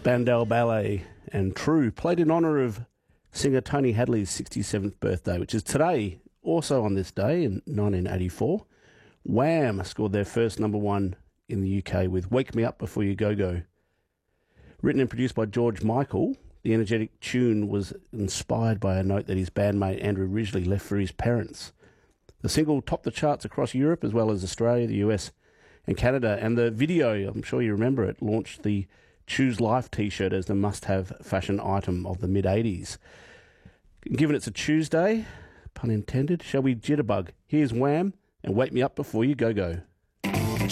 Spandau Ballet and True, played in honour of singer Tony Hadley's 67th birthday, which is today. Also on this day in 1984, Wham scored their first number one in the UK with Wake Me Up Before You Go Go. Written and produced by George Michael, the energetic tune was inspired by a note that his bandmate Andrew Ridgeley left for his parents. The single topped the charts across Europe as well as Australia, the US and Canada, and the video, I'm sure you remember it, launched the Choose Life t-shirt as the must-have fashion item of the mid-80s. Given it's a Tuesday, pun intended, shall we jitterbug? Here's Wham and Wake Me Up Before You Go Go.